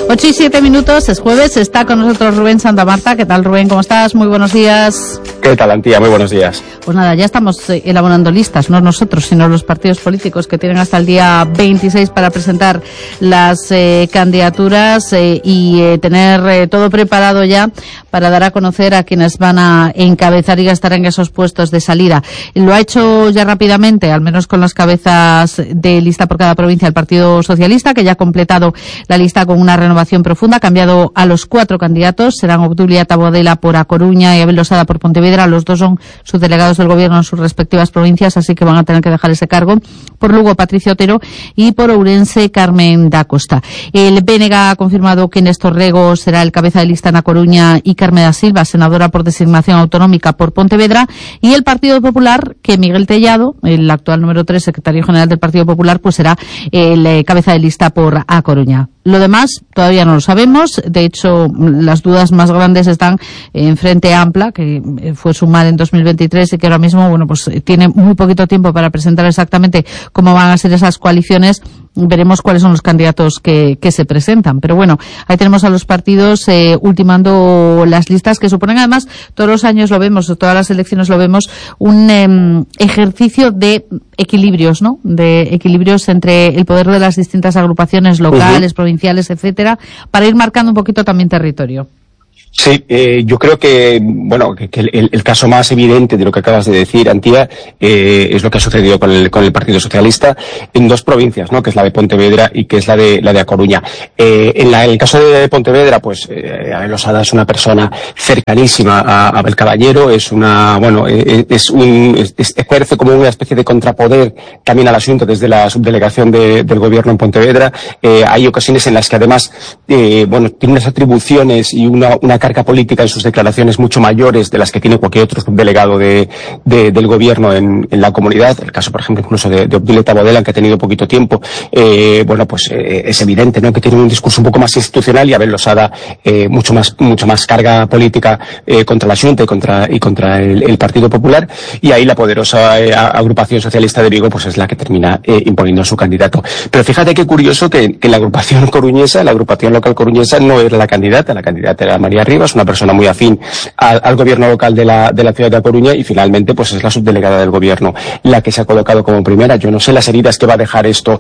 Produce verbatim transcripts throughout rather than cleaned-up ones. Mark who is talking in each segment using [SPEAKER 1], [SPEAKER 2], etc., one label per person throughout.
[SPEAKER 1] ocho y siete minutos, es jueves, está con nosotros Rubén Santamarta. ¿Qué tal, Rubén? ¿Cómo estás? Muy buenos días.
[SPEAKER 2] ¿Qué tal, Antía? Muy buenos días.
[SPEAKER 1] Pues nada, ya estamos eh, elaborando listas, no nosotros, sino los partidos políticos que tienen hasta el día veintiséis para presentar las eh, candidaturas eh, y eh, tener eh, todo preparado ya para dar a conocer a quienes van a encabezar y estar en esos puestos de salida. Lo ha hecho ya rápidamente, al menos con las cabezas de lista por cada provincia, el Partido Socialista, que ya ha completado la lista con una renovación profunda, ha cambiado a los cuatro candidatos, serán Obdulia Tabodela por A Coruña y Abel Losada por Pontevedra. Los dos son subdelegados del gobierno en sus respectivas provincias, así que van a tener que dejar ese cargo. Por Lugo, Patricia Otero, y por Ourense, Carmen da Costa. El B N G ha confirmado que Néstor Rego será el cabeza de lista en A Coruña y Carmen da Silva, senadora por designación autonómica por Pontevedra, y el Partido Popular, que Miguel Tellado, el actual número tres, secretario general del Partido Popular, pues será el eh, cabeza de lista por A Coruña. Lo demás todavía no lo sabemos. De hecho, las dudas más grandes están en Frente Ampla, que fue sumar en dos mil veintitrés y que ahora mismo, bueno, pues tiene muy poquito tiempo para presentar exactamente cómo van a ser esas coaliciones. Veremos cuáles son los candidatos que, que se presentan. Pero bueno, ahí tenemos a los partidos eh, ultimando las listas, que suponen además, todos los años lo vemos, todas las elecciones lo vemos, un eh, ejercicio de equilibrios, ¿no? De equilibrios entre el poder de las distintas agrupaciones locales, uh-huh. provinciales, etcétera, para ir marcando un poquito también territorio.
[SPEAKER 2] Sí, eh, yo creo que, bueno, que, que el, el caso más evidente de lo que acabas de decir, Antía, eh, es lo que ha sucedido con el, con el Partido Socialista en dos provincias, ¿no? Que es la de Pontevedra y que es la de, la de A Coruña. Eh, en, la, en el caso de Pontevedra, pues, eh, Abel Losada es una persona cercanísima a, a Abel Caballero, es una, bueno, eh, es un, es, ejerce como una especie de contrapoder también al asunto desde la subdelegación de, del gobierno en Pontevedra. Eh, hay ocasiones en las que además, eh, bueno, tiene unas atribuciones y una, una carga política en sus declaraciones mucho mayores de las que tiene cualquier otro subdelegado de, de, del gobierno en, en la comunidad. El caso, por ejemplo, incluso de, de Obdulia Tabodela, que ha tenido poquito tiempo, eh, bueno, pues eh, es evidente, ¿no?, que tiene un discurso un poco más institucional, y Abel Losada eh, mucho más mucho más carga política eh, contra la Xunta y contra y contra el, el Partido Popular, y ahí la poderosa eh, agrupación socialista de Vigo pues es la que termina eh, imponiendo a su candidato. Pero fíjate qué curioso que, que la agrupación coruñesa, la agrupación local coruñesa, no era la candidata, la candidata era María Rivas, una persona muy afín al, al gobierno local de la, de la ciudad de A Coruña, y finalmente pues es la subdelegada del gobierno la que se ha colocado como primera. Yo no sé las heridas que va a dejar esto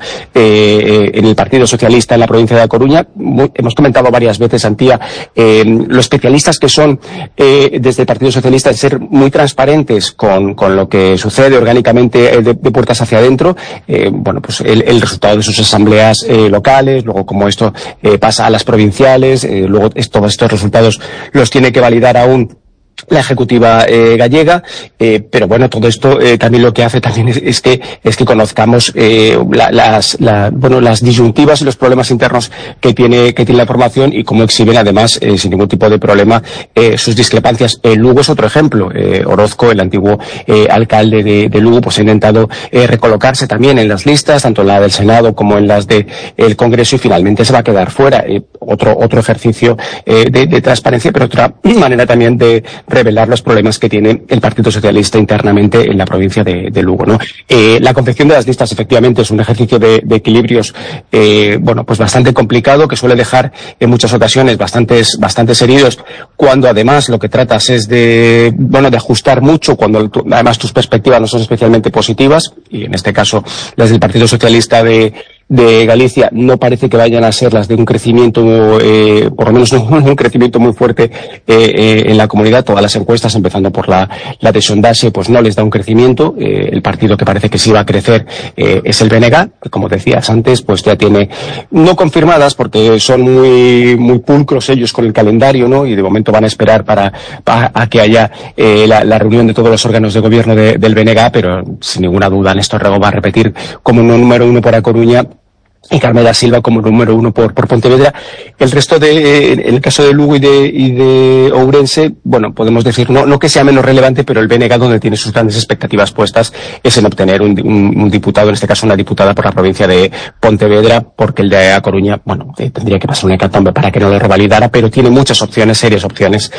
[SPEAKER 2] eh, en el Partido Socialista en la provincia de A Coruña. Muy, hemos comentado varias veces, Antía, eh, los especialistas que son eh, desde el Partido Socialista en ser muy transparentes con, con lo que sucede orgánicamente eh, de, de puertas hacia adentro. Eh, bueno, pues el, el resultado de sus asambleas eh, locales, luego como esto eh, pasa a las provinciales, eh, luego es, todos estos resultados los tiene que validar aún la ejecutiva eh, gallega, eh, pero bueno, todo esto eh, también lo que hace también es, es que es que conozcamos eh, la, las la, bueno las disyuntivas y los problemas internos que tiene que tiene la formación, y cómo exhiben además eh, sin ningún tipo de problema eh, sus discrepancias. Eh, Lugo es otro ejemplo. eh, Orozco, el antiguo eh, alcalde de, de Lugo, pues ha intentado eh, recolocarse también en las listas, tanto en la del Senado como en las del de, Congreso, y finalmente se va a quedar fuera. Eh, otro otro ejercicio eh, de, de transparencia, pero otra manera también de revelar los problemas que tiene el Partido Socialista internamente en la provincia de, de Lugo, ¿no? Eh, la confección de las listas efectivamente es un ejercicio de, de equilibrios, eh, bueno, pues bastante complicado, que suele dejar en muchas ocasiones bastantes, bastantes heridos, cuando además lo que tratas es de, bueno, de ajustar mucho, cuando tu, además tus perspectivas no son especialmente positivas, y en este caso las del Partido Socialista de de Galicia no parece que vayan a ser las de un crecimiento, eh, por lo menos no un crecimiento muy fuerte eh, eh, en la comunidad. Todas las encuestas, empezando por la, la de Sondage, pues no les da un crecimiento. Eh, el partido que parece que sí va a crecer eh, es el B N G, que como decías antes, pues ya tiene, no confirmadas, porque son muy muy pulcros ellos con el calendario, ¿no? Y de momento van a esperar para, para a que haya eh, la, la reunión de todos los órganos de gobierno de, del B N G, pero sin ninguna duda Néstor Rego va a repetir como número uno por A Coruña, y Carmen da Silva como número uno por, por Pontevedra. El resto de, en el caso de Lugo y de, y de Ourense, bueno, podemos decir, no, no que sea menos relevante, pero el B N G, donde tiene sus grandes expectativas puestas, es en obtener un, un, un diputado, en este caso una diputada por la provincia de Pontevedra, porque el de A Coruña, bueno, eh, tendría que pasar una hecatombe para que no lo revalidara, pero tiene muchas opciones, serias opciones,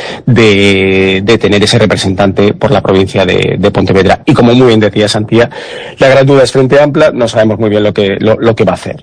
[SPEAKER 2] de, de tener ese representante por la provincia de, de Pontevedra. Y como muy bien decía Santía, la gran duda es Frente Ampla, no sabemos muy bien lo que, lo, lo que va a hacer, ¿no?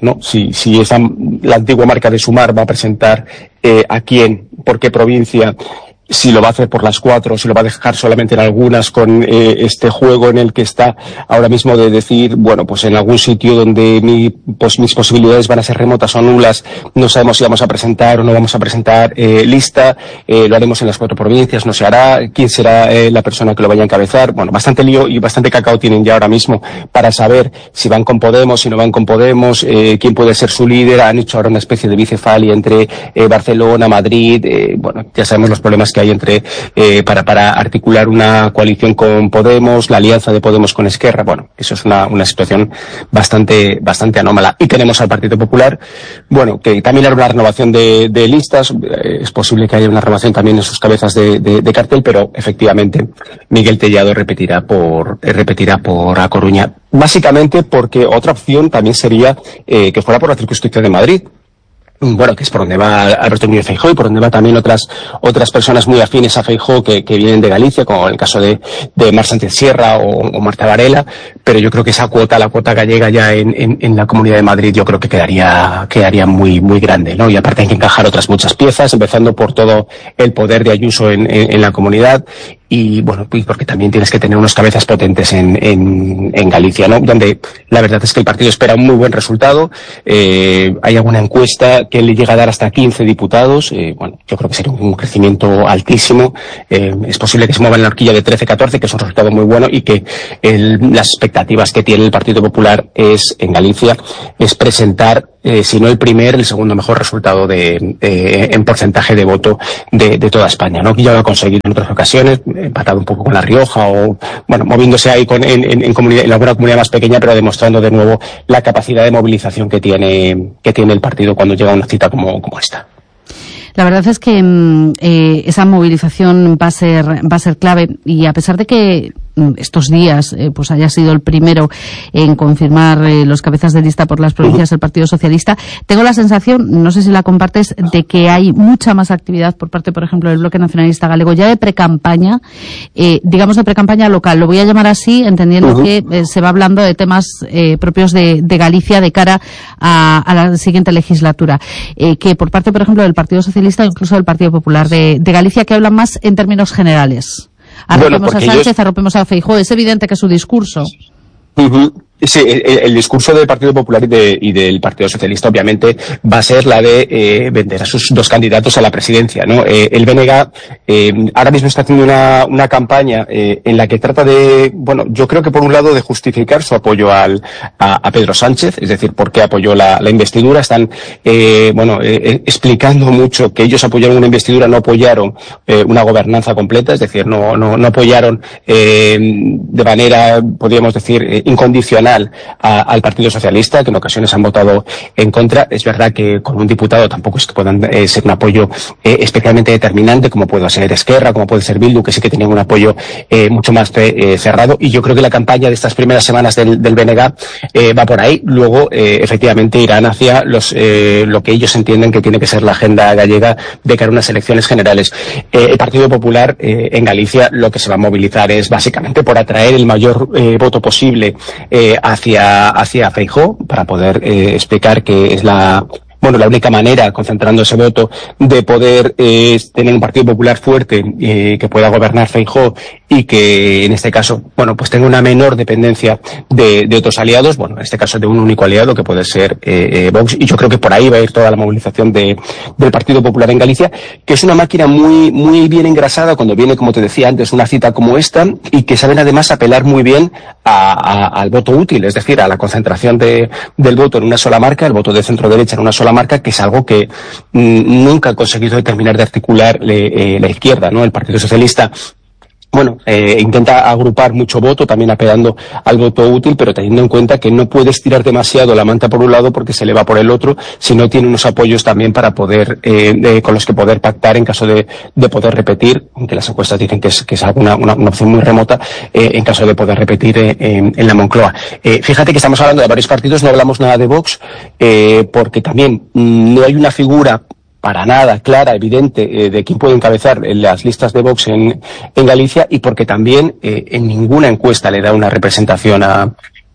[SPEAKER 2] ¿no? Si, si esa, la antigua marca de Sumar va a presentar eh, a quién, por qué provincia, si lo va a hacer por las cuatro, si lo va a dejar solamente en algunas, con eh, este juego en el que está ahora mismo de decir, bueno, pues en algún sitio donde mi, pues mis posibilidades van a ser remotas o nulas, no sabemos si vamos a presentar o no vamos a presentar eh, lista, eh, lo haremos en las cuatro provincias, no se hará, quién será eh, la persona que lo vaya a encabezar. Bueno, bastante lío y bastante cacao tienen ya ahora mismo para saber si van con Podemos, si no van con Podemos, eh, quién puede ser su líder. Han hecho ahora una especie de bicefalia entre eh, Barcelona, Madrid, eh, bueno, ya sabemos los problemas que hay entre eh, para para articular una coalición con Podemos, la alianza de Podemos con Esquerra. Bueno, eso es una, una situación bastante bastante anómala. Y tenemos al Partido Popular, bueno, que también hará una renovación de, de listas. Eh, es posible que haya una renovación también en sus cabezas de, de, de cartel, pero efectivamente Miguel Tellado repetirá por eh, repetirá por A Coruña. Básicamente porque otra opción también sería eh, que fuera por la circunscripción de Madrid. Bueno, que es por donde va Alberto Núñez Feijóo y por donde va también otras otras personas muy afines a Feijóo que, que vienen de Galicia, como en el caso de, de Mar Sánchez Sierra o, o Marta Varela, pero yo creo que esa cuota, la cuota gallega ya en, en, en la Comunidad de Madrid, yo creo que quedaría quedaría muy muy grande, ¿no? Y aparte hay que encajar otras muchas piezas, empezando por todo el poder de Ayuso en, en, en la comunidad. Y bueno, pues porque también tienes que tener unos cabezas potentes en, en, en Galicia, ¿no? Donde la verdad es que el partido espera un muy buen resultado. Eh, hay alguna encuesta que le llega a dar hasta quince diputados. Eh, bueno, yo creo que sería un crecimiento altísimo. Eh, es posible que se mueva en la horquilla de trece catorce, que es un resultado muy bueno, y que el, las expectativas que tiene el Partido Popular es, en Galicia, es presentar, eh, si no el primer, el segundo mejor resultado de, eh, en porcentaje de voto de, de toda España, ¿no? Que ya lo ha conseguido en otras ocasiones, empatado un poco con La Rioja o, bueno, moviéndose ahí con, en, en, en, comunidad, en alguna comunidad más pequeña, pero demostrando de nuevo la capacidad de movilización que tiene, que tiene el partido cuando llega a una cita como, como esta.
[SPEAKER 1] La verdad es que eh, esa movilización va a ser va a ser clave, y a pesar de que estos días eh, pues haya sido el primero en confirmar eh, los cabezas de lista por las provincias del Partido Socialista, tengo la sensación, no sé si la compartes, de que hay mucha más actividad por parte, por ejemplo, del Bloque Nacionalista Galego ya de precampaña, eh, digamos de precampaña local, lo voy a llamar así, entendiendo uh-huh. que eh, se va hablando de temas eh, propios de, de Galicia de cara a, a la siguiente legislatura, eh, que por parte, por ejemplo, del Partido Socialista, incluso del Partido Popular de, de Galicia, que hablan más en términos generales. Arropemos bueno, a Sánchez, ellos... arropemos a Feijóo. Es evidente que su discurso.
[SPEAKER 2] Uh-huh. Sí, el, el discurso del Partido Popular y, de, y del Partido Socialista obviamente va a ser la de eh, vender a sus dos candidatos a la presidencia, ¿no? Eh, el B N G eh, ahora mismo está haciendo una, una campaña eh, en la que trata de, bueno, yo creo que por un lado de justificar su apoyo al, a, a Pedro Sánchez, es decir, por qué apoyó la, la investidura. Están, eh, bueno, eh, explicando mucho que ellos apoyaron una investidura, no apoyaron eh, una gobernanza completa, es decir, no, no, no apoyaron eh, de manera, podríamos decir, eh, incondicional A, al Partido Socialista, que en ocasiones han votado en contra. Es verdad que con un diputado tampoco es que puedan eh, ser un apoyo eh, especialmente determinante, como puede ser Esquerra, como puede ser Bildu, que sí que tenían un apoyo eh, mucho más eh, cerrado. Y yo creo que la campaña de estas primeras semanas del, del B N G eh, va por ahí. Luego, eh, efectivamente, irán hacia los eh, lo que ellos entienden que tiene que ser la agenda gallega de cara a unas elecciones generales. Eh, el Partido Popular eh, en Galicia lo que se va a movilizar es básicamente por atraer el mayor eh, voto posible eh, hacia hacia Feijóo, para poder eh, explicar que es la bueno, la única manera, concentrando ese voto, de poder eh, tener un Partido Popular fuerte eh, que pueda gobernar Feijóo y que, en este caso, bueno, pues tenga una menor dependencia de, de otros aliados, bueno, en este caso de un único aliado que puede ser eh, eh, Vox, y yo creo que por ahí va a ir toda la movilización de, del Partido Popular en Galicia, que es una máquina muy muy bien engrasada cuando viene, como te decía antes, una cita como esta, y que saben además apelar muy bien a, a, al voto útil, es decir, a la concentración de, del voto en una sola marca, el voto de centro-derecha en una sola marca, que es algo que mm, nunca ha conseguido terminar de articular eh, la izquierda, ¿no? El Partido Socialista, bueno, eh, intenta agrupar mucho voto, también apelando al voto útil, pero teniendo en cuenta que no puede estirar demasiado la manta por un lado porque se le va por el otro, si no tiene unos apoyos también para poder, eh, de, con los que poder pactar en caso de, de poder repetir, aunque las encuestas dicen que es, que es alguna, una, una opción muy remota, eh, en caso de poder repetir eh, en, en la Moncloa. Eh, fíjate que estamos hablando de varios partidos, no hablamos nada de Vox, eh, porque también mmm, no hay una figura para nada clara, evidente, eh, de quién puede encabezar en las listas de Vox en, en Galicia, y porque también eh, en ninguna encuesta le da una representación a,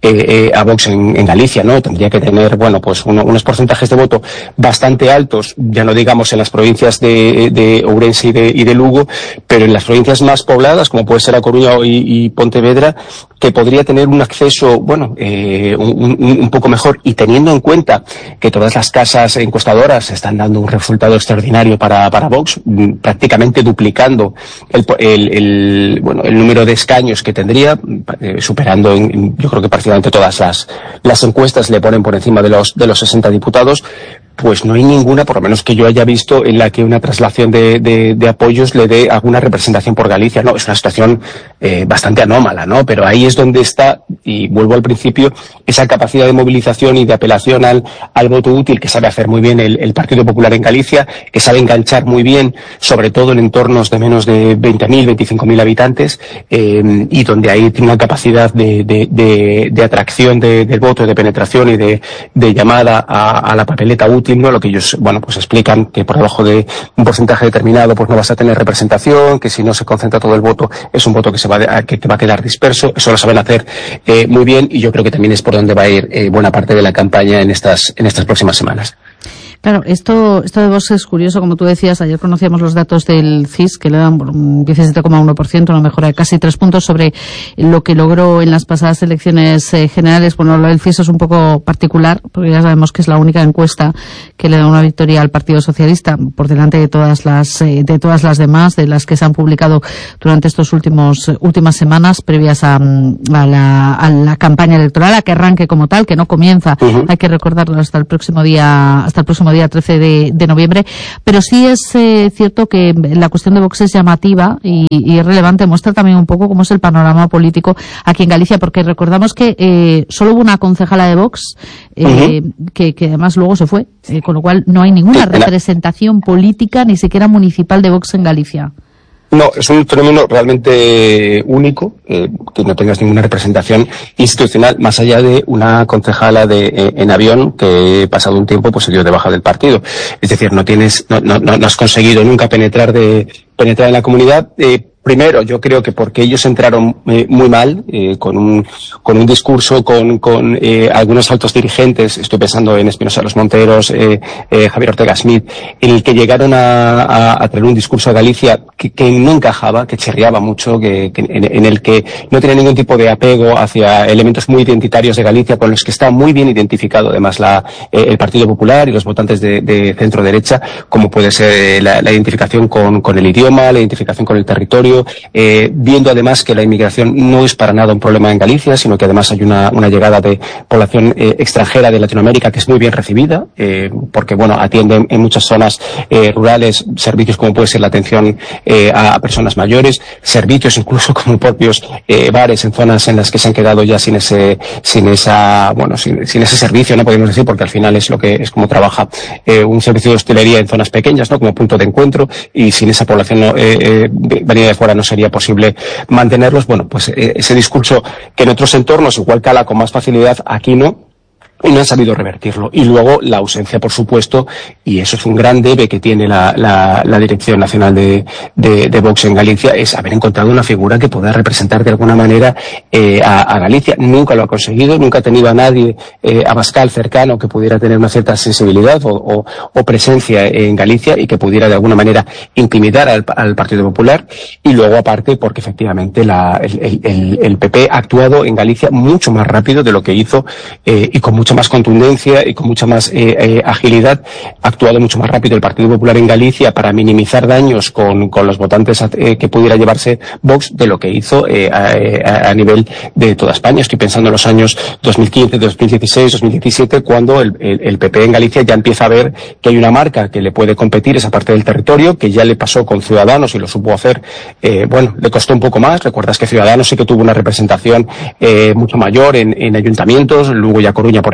[SPEAKER 2] eh, a Vox en, en Galicia, ¿no? Tendría que tener, bueno, pues uno, unos porcentajes de voto bastante altos, ya no digamos en las provincias de, de Ourense y de, y de Lugo, pero en las provincias más pobladas, como puede ser A Coruña y, y Pontevedra, que podría tener un acceso, bueno, eh, un, un, un poco mejor, y teniendo en cuenta que todas las casas encuestadoras están dando un resultado extraordinario para, para Vox, prácticamente duplicando el, el, el, bueno, el número de escaños que tendría, eh, superando, en, yo creo que prácticamente todas las, las encuestas le ponen por encima de los, de los sesenta diputados, pues no hay ninguna, por lo menos que yo haya visto, en la que una traslación de, de, de apoyos le dé alguna representación por Galicia. No, es una situación eh, bastante anómala, ¿no? Pero ahí es donde está, y vuelvo al principio, esa capacidad de movilización y de apelación al, al voto útil que sabe hacer muy bien el, el Partido Popular en Galicia, que sabe enganchar muy bien, sobre todo en entornos de menos de veinte mil, veinticinco mil habitantes, eh, y donde ahí tiene una capacidad de, de, de, de atracción de, del voto, de penetración y de, de llamada a, a la papeleta útil. ¿No? Lo que ellos, bueno, pues explican que por debajo de un porcentaje determinado pues no vas a tener representación, que si no se concentra todo el voto es un voto que se va a, que te va a quedar disperso. Eso lo saben hacer eh, muy bien, y yo creo que también es por donde va a ir eh, buena parte de la campaña en estas en estas próximas semanas.
[SPEAKER 1] Claro, esto, esto de Vox es curioso, como tú decías, ayer conocíamos los datos del C I S, que le dan un diecisiete coma uno por ciento, una mejora de casi tres puntos sobre lo que logró en las pasadas elecciones eh, generales. Bueno, lo del C I S es un poco particular, porque ya sabemos que es la única encuesta que le da una victoria al Partido Socialista, por delante de todas las, eh, de todas las demás, de las que se han publicado durante estos últimos, últimas semanas, previas a, a la, a la campaña electoral, a que arranque como tal, que no comienza, uh-huh. Hay que recordarlo hasta el próximo día, hasta el próximo día trece de, de noviembre, pero sí es eh, cierto que la cuestión de Vox es llamativa y, y es relevante, muestra también un poco cómo es el panorama político aquí en Galicia, porque recordamos que eh, solo hubo una concejala de Vox eh, uh-huh. que, que además luego se fue, eh, con lo cual no hay ninguna representación política, ni siquiera municipal de Vox en Galicia.
[SPEAKER 2] No, es un fenómeno realmente único, eh, que no tengas ninguna representación institucional, más allá de una concejala de, eh, en avión que, pasado un tiempo, pues se dio de baja del partido. Es decir, no tienes, no, no, no has conseguido nunca penetrar de, penetrar en la comunidad. Eh, Primero, yo creo que porque ellos entraron eh, muy mal, eh, con un con un discurso, con con eh, algunos altos dirigentes, estoy pensando en Espinosa de los Monteros, eh, eh, Javier Ortega Smith, en el que llegaron a, a, a traer un discurso a Galicia que, que no encajaba, que chirriaba mucho, que, que en, en el que no tenía ningún tipo de apego hacia elementos muy identitarios de Galicia, con los que está muy bien identificado además la, eh, el Partido Popular y los votantes de, de centro derecha, como puede ser la, la identificación con, con el idioma, la identificación con el territorio. Eh, viendo además que la inmigración no es para nada un problema en Galicia, sino que además hay una, una llegada de población eh, extranjera de Latinoamérica que es muy bien recibida, eh, porque bueno, atiende en muchas zonas eh, rurales servicios como puede ser la atención eh, a, a personas mayores, servicios incluso como propios eh, bares en zonas en las que se han quedado ya sin ese, sin esa, bueno, sin, sin ese servicio, no podemos decir, porque al final es lo que es como trabaja eh, un servicio de hostelería en zonas pequeñas, ¿no? Como punto de encuentro, y sin esa población no, eh, eh, venida de fuera no sería posible mantenerlos. Bueno, pues eh, ese discurso que en otros entornos igual cala con más facilidad, aquí no, y no han sabido revertirlo. Y luego la ausencia, por supuesto, y eso es un gran debe que tiene la, la, la Dirección Nacional de, de, de Vox en Galicia, es haber encontrado una figura que pueda representar de alguna manera eh, a, a Galicia. Nunca lo ha conseguido, nunca ha tenido a nadie, eh, Abascal cercano, que pudiera tener una cierta sensibilidad o, o, o presencia en Galicia y que pudiera de alguna manera intimidar al, al Partido Popular. Y luego, aparte, porque efectivamente la, el, el, el P P ha actuado en Galicia mucho más rápido de lo que hizo eh, y con mucha más contundencia y con mucha más eh, eh, agilidad, ha actuado mucho más rápido el Partido Popular en Galicia para minimizar daños con, con los votantes eh, que pudiera llevarse Vox de lo que hizo eh, a, a nivel de toda España. Estoy pensando en los años dos mil quince, dos mil dieciséis, dos mil diecisiete, cuando el, el, el P P en Galicia ya empieza a ver que hay una marca que le puede competir esa parte del territorio, que ya le pasó con Ciudadanos y lo supo hacer. Eh, bueno, le costó un poco más. Recuerdas que Ciudadanos sí que tuvo una representación eh, mucho mayor en, en ayuntamientos, Lugo y A Coruña, por ejemplo,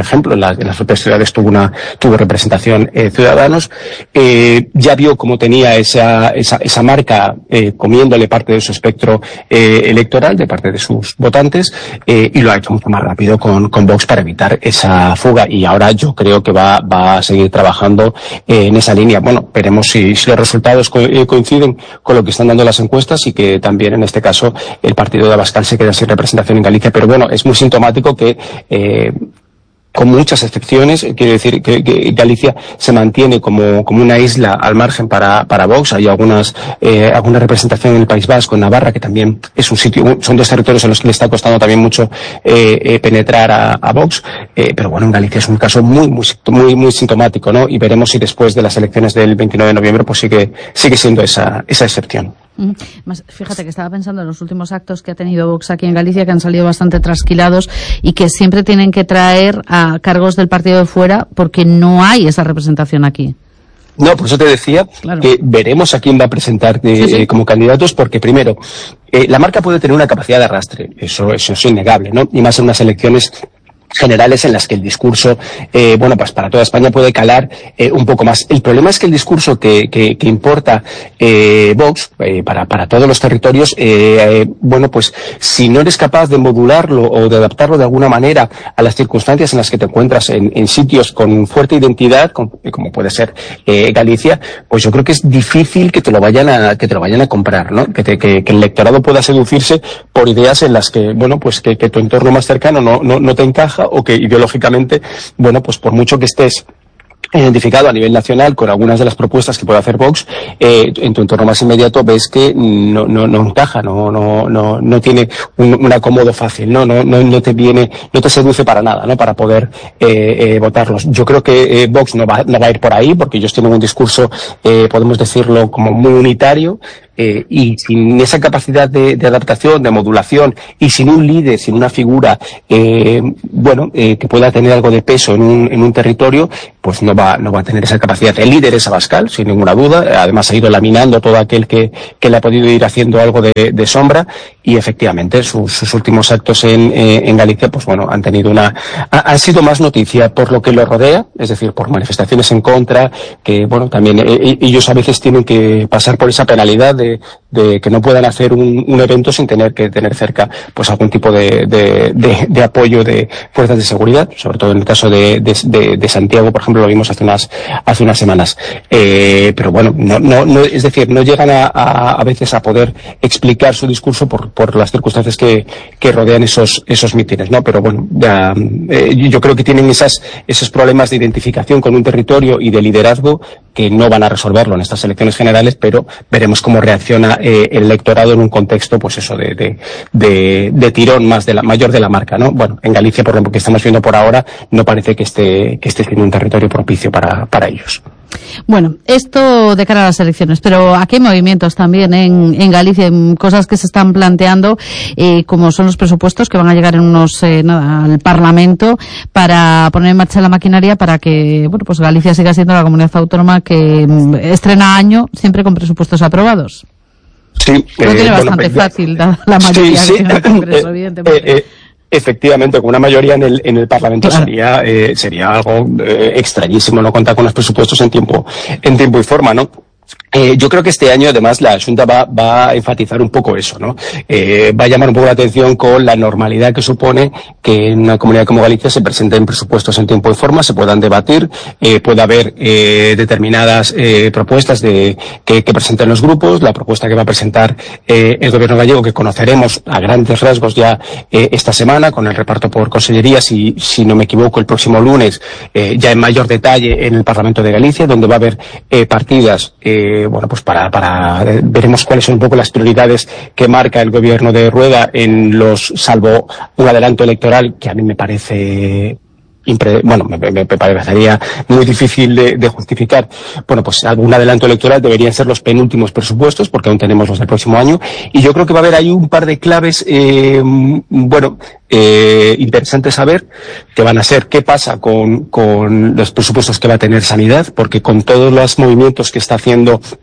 [SPEAKER 2] ejemplo, en, la, en las propias ciudades tuvo una tuvo representación eh, Ciudadanos, eh, ya vio cómo tenía esa esa, esa marca eh, comiéndole parte de su espectro eh, electoral, de parte de sus votantes, eh, y lo ha hecho mucho más rápido con, con Vox para evitar esa fuga, y ahora yo creo que va, va a seguir trabajando eh, en esa línea. Bueno, veremos si, si los resultados co eh, coinciden con lo que están dando las encuestas y que también en este caso el partido de Abascal se queda sin representación en Galicia, pero bueno, es muy sintomático que eh, con muchas excepciones, quiero decir que, que Galicia se mantiene como, como una isla al margen para, para Vox. Hay algunas, eh, alguna representación en el País Vasco, en Navarra, que también es un sitio, son dos territorios en los que le está costando también mucho eh, eh, penetrar a, a Vox, eh, pero bueno, en Galicia es un caso muy, muy, muy, muy sintomático, ¿no? Y veremos si después de las elecciones del veintinueve de noviembre, pues sigue, sigue siendo esa, esa excepción.
[SPEAKER 1] Más, fíjate que estaba pensando en los últimos actos que ha tenido Vox aquí en Galicia, que han salido bastante trasquilados y que siempre tienen que traer a cargos del partido de fuera porque no hay esa representación aquí.
[SPEAKER 2] No, por eso te decía claro. que veremos a quién va a presentar de, sí, sí. Eh, como candidatos, porque primero, eh, la marca puede tener una capacidad de arrastre, eso, eso es innegable, ¿no? Y más en unas elecciones generales en las que el discurso, eh, bueno, pues para toda España puede calar eh, un poco más. El problema es que el discurso que, que, que importa eh, Vox eh, para, para todos los territorios, eh, eh, bueno, pues si no eres capaz de modularlo o de adaptarlo de alguna manera a las circunstancias en las que te encuentras en, en sitios con fuerte identidad, con, como puede ser eh, Galicia, pues yo creo que es difícil que te lo vayan a, que te lo vayan a comprar, ¿no? Que, te, que, que el electorado pueda seducirse por ideas en las que, bueno, pues que, que tu entorno más cercano no, no, no te encaja, o que ideológicamente, bueno, pues por mucho que estés identificado a nivel nacional con algunas de las propuestas que puede hacer Vox, eh, en tu entorno más inmediato ves que no, no, no encaja, no, no, no, no tiene un, un acomodo fácil, ¿no? No, no, no te viene, no te seduce para nada, ¿no? Para poder, eh, eh, votarlos. Yo creo que, eh, Vox no va, no va a ir por ahí, porque ellos tienen un discurso, eh, podemos decirlo como muy unitario, Eh, y sin esa capacidad de, de adaptación, de modulación, y sin un líder, sin una figura, eh, bueno, eh, que pueda tener algo de peso en un, en un territorio, pues no va, no va a tener esa capacidad. El líder es Abascal, sin ninguna duda, además ha ido laminando todo aquel que, que le ha podido ir haciendo algo de, de sombra, y efectivamente sus, sus últimos actos en, eh, en Galicia, pues bueno, han tenido una, ha, han sido más noticia por lo que lo rodea, es decir, por manifestaciones en contra, que bueno, también eh, ellos a veces tienen que pasar por esa penalidad de de que no puedan hacer un, un evento sin tener que tener cerca pues algún tipo de, de, de, de apoyo de fuerzas de seguridad, sobre todo en el caso de, de, de, de Santiago, por ejemplo, lo vimos hace unas hace unas semanas. Eh, pero bueno, no, no, no, es decir, no llegan a, a, a veces a poder explicar su discurso por, por las circunstancias que, que rodean esos esos mítines, ¿no? Pero bueno, ya, eh, yo creo que tienen esas esos problemas de identificación con un territorio y de liderazgo que no van a resolverlo en estas elecciones generales, pero veremos cómo reacciona eh, el electorado en un contexto, pues eso, de, de, de, de tirón más de la, mayor de la marca, ¿no? Bueno, en Galicia, por lo que estamos viendo por ahora, no parece que esté, que esté siendo un territorio propicio para, para ellos.
[SPEAKER 1] Bueno, esto de cara a las elecciones, pero aquí hay movimientos también en, en Galicia, en cosas que se están planteando, eh, como son los presupuestos que van a llegar en unos, eh, nada, al Parlamento para poner en marcha la maquinaria para que, bueno, pues Galicia siga siendo la comunidad autónoma que estrena año siempre con presupuestos aprobados.
[SPEAKER 2] Sí,
[SPEAKER 1] lo tiene
[SPEAKER 2] eh,
[SPEAKER 1] bastante
[SPEAKER 2] bueno,
[SPEAKER 1] fácil, la, la mayoría
[SPEAKER 2] sí, sí.
[SPEAKER 1] en el Congreso,
[SPEAKER 2] eh,
[SPEAKER 1] evidentemente.
[SPEAKER 2] Eh, eh. Efectivamente, con una mayoría en el en el Parlamento
[SPEAKER 1] claro.
[SPEAKER 2] sería eh, sería algo eh, extrañísimo no contar con los presupuestos en tiempo en tiempo y forma, ¿no? Eh, yo creo que este año, además, la Xunta va, va a enfatizar un poco eso, ¿no? Eh, va a llamar un poco la atención con la normalidad que supone que en una comunidad como Galicia se presenten presupuestos en tiempo y forma, se puedan debatir, eh, pueda haber eh, determinadas eh, propuestas de que, que presenten los grupos, la propuesta que va a presentar eh, el Gobierno gallego, que conoceremos a grandes rasgos ya eh, esta semana, con el reparto por consellerías y, si no me equivoco, el próximo lunes, eh, ya en mayor detalle en el Parlamento de Galicia, donde va a haber eh, partidas eh, Eh, bueno, pues para, para, veremos cuáles son un poco las prioridades que marca el gobierno de Rueda en los, salvo un adelanto electoral que a mí me parece, impre, bueno, me, me, me parecería muy difícil de, de justificar. Bueno, pues algún adelanto electoral deberían ser los penúltimos presupuestos, porque aún tenemos los del próximo año, y yo creo que va a haber ahí un par de claves, eh, bueno, eh, interesante saber, que van a ser qué pasa con, con los presupuestos que va a tener Sanidad, porque con todos los movimientos que está haciendo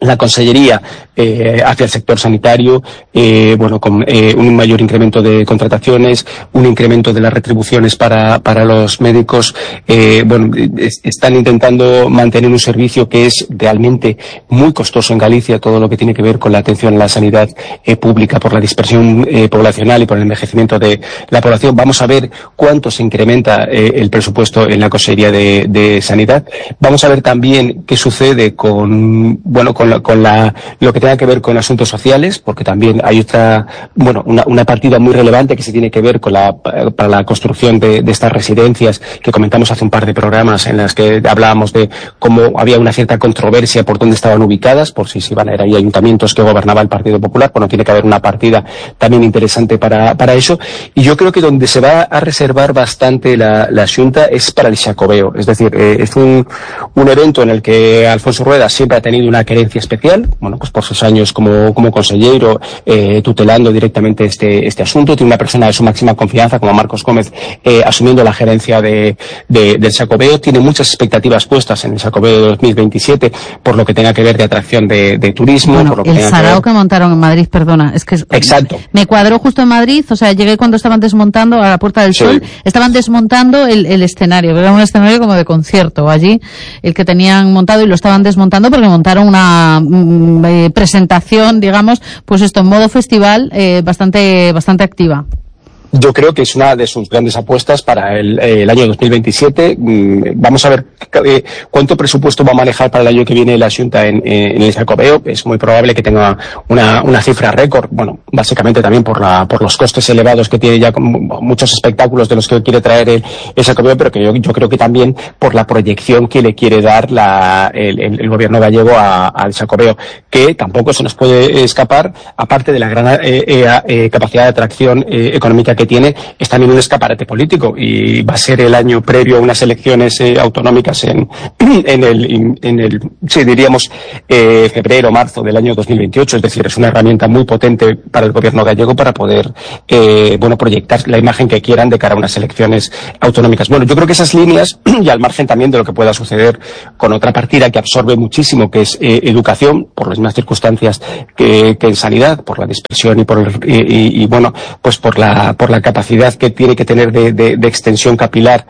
[SPEAKER 2] la Consellería eh, hacia el sector sanitario, eh, bueno, con eh, un mayor incremento de contrataciones, un incremento de las retribuciones para, para los médicos. Eh, bueno, es, están intentando mantener un servicio que es realmente muy costoso en Galicia, todo lo que tiene que ver con la atención a la sanidad eh, pública por la dispersión eh, poblacional y por el envejecimiento de la población. Vamos a ver cuánto se incrementa eh, el presupuesto en la Consellería de, de Sanidad. Vamos a ver también qué sucede con, bueno, con la, con la, lo que tenga que ver con asuntos sociales, porque también hay otra, bueno, una, una partida muy relevante que se tiene que ver con la, para la construcción de, de estas residencias que comentamos hace un par de programas en las que hablábamos de cómo había una cierta controversia por dónde estaban ubicadas, por si se iban a ir ahí ayuntamientos que gobernaba el Partido Popular. Bueno, tiene que haber una partida también interesante para, para eso. Y yo creo que donde se va a reservar bastante la, la Xunta es para el Xacobeo. Es decir, eh, es un, un evento en el que Alfonso Rueda siempre ha tenido una querencia especial, bueno, pues por sus años como, como consejero, eh, tutelando directamente este, este asunto. Tiene una persona de su máxima confianza, como Marcos Gómez, eh, asumiendo la gerencia de, de, del Xacobeo. Tiene muchas expectativas puestas en el Xacobeo de dos mil veintisiete, por lo que tenga que ver de atracción de, de turismo.
[SPEAKER 1] Bueno,
[SPEAKER 2] por lo que
[SPEAKER 1] el
[SPEAKER 2] tenga
[SPEAKER 1] sarao
[SPEAKER 2] que,
[SPEAKER 1] ver... que montaron en Madrid, perdona, es que
[SPEAKER 2] Exacto.
[SPEAKER 1] me cuadró justo en Madrid, o sea, llegué cuando estaban desmontando a la Puerta del Sol, sí. estaban desmontando el, el escenario, era un escenario como de concierto allí, el que tenían montado, y lo estaban desmontando porque montaron una mm, eh, presentación, digamos, pues esto en modo festival, eh, bastante bastante activa.
[SPEAKER 2] Yo creo que es una de sus grandes apuestas para el, el año dos mil veintisiete. Vamos a ver eh, cuánto presupuesto va a manejar para el año que viene la Xunta en, en el Xacobeo. Es muy probable que tenga una, una cifra récord. Bueno, básicamente también por la, por los costes elevados que tiene ya con muchos espectáculos de los que quiere traer el, el Xacobeo, pero que yo, yo creo que también por la proyección que le quiere dar la, el, el, el gobierno gallego a, al Xacobeo, que tampoco se nos puede escapar, aparte de la gran eh, eh, eh, capacidad de atracción eh, económica que tiene, es también un escaparate político, y va a ser el año previo a unas elecciones eh, autonómicas en, en el, en el, sí, diríamos, eh, febrero, marzo del año dos mil veintiocho. Es decir, es una herramienta muy potente para el gobierno gallego para poder, eh, bueno, proyectar la imagen que quieran de cara a unas elecciones autonómicas. Bueno, yo creo que esas líneas, y al margen también de lo que pueda suceder con otra partida que absorbe muchísimo, que es eh, educación, por las mismas circunstancias que, que en sanidad, por la dispersión y por el, y, y, y bueno, pues por la, por la la capacidad que tiene que tener de, de, de extensión capilar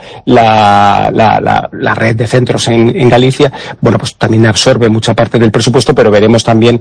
[SPEAKER 2] la, la, la, la red de centros en, en Galicia. Bueno, pues también absorbe mucha parte del presupuesto, pero veremos también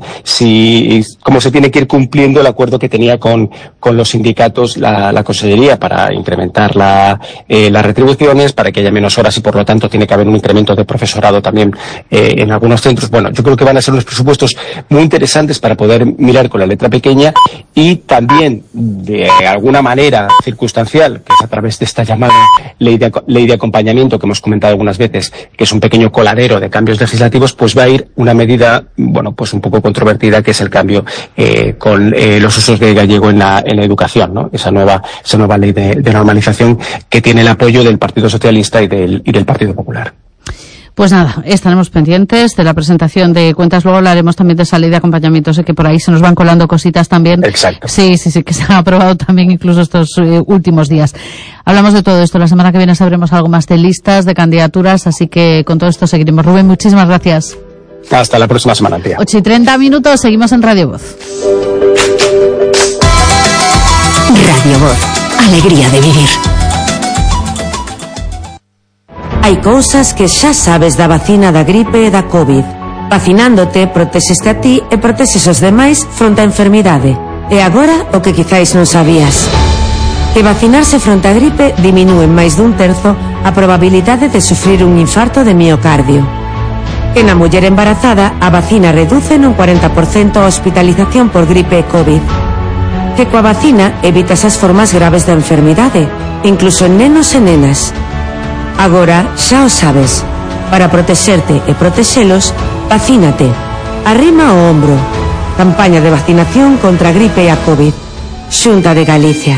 [SPEAKER 2] si cómo se tiene que ir cumpliendo el acuerdo que tenía con, con los sindicatos la, la Consellería para incrementar la, eh, las retribuciones, para que haya menos horas, y por lo tanto tiene que haber un incremento de profesorado también eh, en algunos centros. Bueno, yo creo que van a ser unos presupuestos muy interesantes para poder mirar con la letra pequeña, y también de alguna manera circunstancial, que es a través de esta llamada ley de, ley de acompañamiento que hemos comentado algunas veces, que es un pequeño coladero de cambios legislativos, pues va a ir una medida, bueno, pues un poco controvertida, que es el cambio eh, con eh, los usos de gallego en la, en la educación, ¿no? Esa nueva, esa nueva ley de, de normalización que tiene el apoyo del Partido Socialista y del, y del Partido Popular.
[SPEAKER 1] Pues nada, estaremos pendientes de la presentación de cuentas. Luego hablaremos también de esa ley de acompañamiento. Sé que por ahí se nos van colando cositas también.
[SPEAKER 2] Exacto.
[SPEAKER 1] Sí, sí, sí, que se han aprobado también incluso estos eh, últimos días. Hablamos de todo esto. La semana que viene sabremos algo más de listas, de candidaturas, así que con todo esto seguiremos. Rubén, muchísimas gracias.
[SPEAKER 2] Hasta la próxima semana, tía.
[SPEAKER 1] ocho y treinta minutos, seguimos en Radio Voz.
[SPEAKER 3] Radio Voz, alegría de vivir. Hai cousas que xa sabes da vacina da gripe e da COVID. Vacinándote, protexeste a ti e protexes os demais fronte á enfermidade. E agora, o que quizáis non sabías. Que vacinarse fronte á gripe diminúe en máis dun terzo a probabilidade de sufrir un infarto de miocardio. Que na muller embarazada, a vacina reduce nun cuarenta por cento a hospitalización por gripe e COVID. Que coa vacina evitas as formas graves da enfermidade, incluso en nenos e nenas. Agora xa o sabes. Para protexerte e protexelos, vacínate. Arrima o ombro. Campaña de vacinación contra a gripe e a COVID. Xunta de Galicia.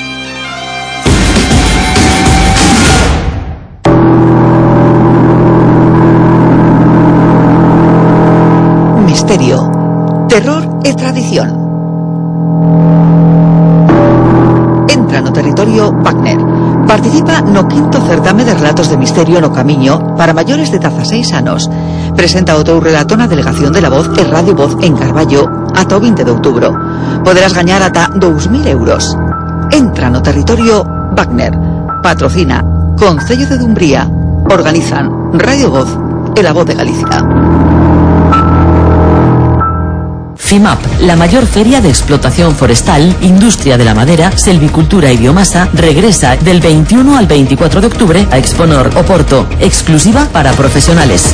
[SPEAKER 4] Misterio, terror e tradición. Entra no territorio Wagner. Participa no quinto certame de relatos de misterio no Camiño para maiores de dezaseis anos. Presenta o teu relato na Delegación de la Voz e Radio Voz en Carballo ata o vinte de outubro. Poderás gañar ata dous mil euros. Entra no territorio Wagner. Patrocina Concello de Dumbría. Organizan Radio Voz e la Voz de Galicia.
[SPEAKER 5] FIMAP, la mayor feria de explotación forestal, industria de la madera, selvicultura y biomasa, regresa del veintiuno al veinticuatro de octubre a Exponor Oporto, exclusiva para profesionales.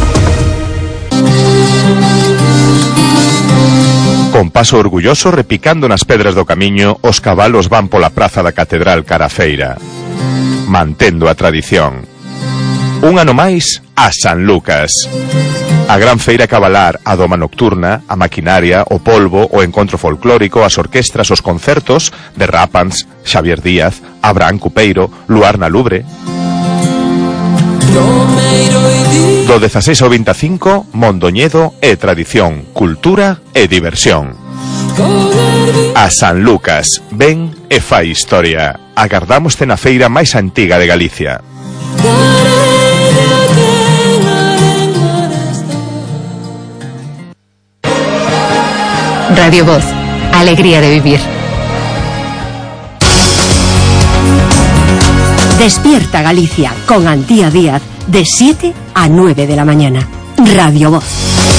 [SPEAKER 6] Con paso orgulloso repicando nas pedras do camiño, os cabalos van pola praza da Catedral cara a feira, mantendo a tradición. Un ano máis a San Lucas. A gran feira cabalar, a doma nocturna, a maquinaria, o polvo, o encontro folclórico, as orquestras, os concertos de Rápans, Xavier Díaz, Abraham Cupeiro, Luar na Lubre. Do dezaseis ao veinticinco, Mondoñedo e tradición, cultura e diversión. A San Lucas, ven e fai historia. Agardámoste na feira máis antiga de Galicia.
[SPEAKER 7] Radio Voz, alegría de vivir. Despierta Galicia con Antía Díaz de siete a nueve de la mañana. Radio Voz.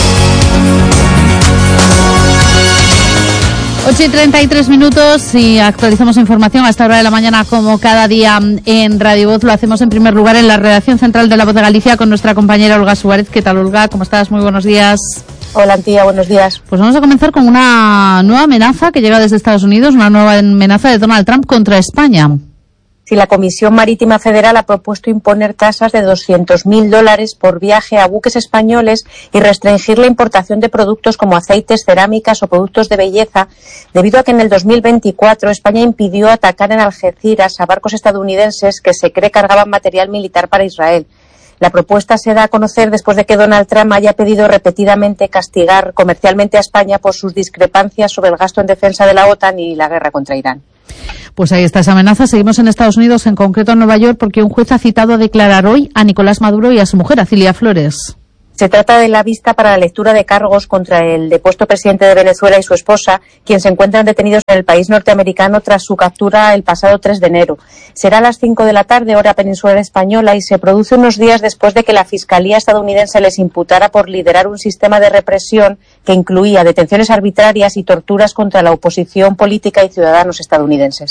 [SPEAKER 1] ocho y treinta y tres minutos y actualizamos información a esta hora de la mañana como cada día en Radio Voz. Lo hacemos en primer lugar en la redacción central de La Voz de Galicia con nuestra compañera Olga Suárez. ¿Qué tal, Olga? ¿Cómo estás? Muy buenos días.
[SPEAKER 8] Hola, Antía, buenos días.
[SPEAKER 1] Pues vamos a comenzar con una nueva amenaza que llega desde Estados Unidos, una nueva amenaza de Donald Trump contra España.
[SPEAKER 8] Sí, la Comisión Marítima Federal ha propuesto imponer tasas de doscientos mil dólares por viaje a buques españoles y restringir la importación de productos como aceites, cerámicas o productos de belleza, debido a que en el dos mil veinticuatro España impidió atacar en Algeciras a barcos estadounidenses que se cree cargaban material militar para Israel. La propuesta se da a conocer después de que Donald Trump haya pedido repetidamente castigar comercialmente a España por sus discrepancias sobre el gasto en defensa de la OTAN y la guerra contra Irán.
[SPEAKER 1] Pues ahí está esa amenaza. Seguimos en Estados Unidos, en concreto en Nueva York, porque un juez ha citado a declarar hoy a Nicolás Maduro y a su mujer, a Cilia Flores.
[SPEAKER 8] Se trata de la vista para la lectura de cargos contra el depuesto presidente de Venezuela y su esposa, quien se encuentran detenidos en el país norteamericano tras su captura el pasado tres de enero. Será a las cinco de la tarde, hora peninsular española, y se produce unos días después de que la Fiscalía estadounidense les imputara por liderar un sistema de represión que incluía detenciones arbitrarias y torturas contra la oposición política y ciudadanos estadounidenses.